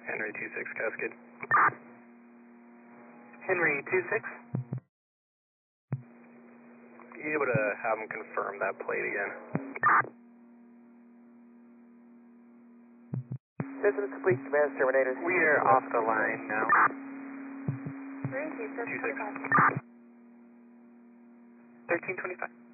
Henry 26 Cascade. Henry 26. You able to have them confirm that plate again? This is complete command terminator. We are off the line now. 26. 1325.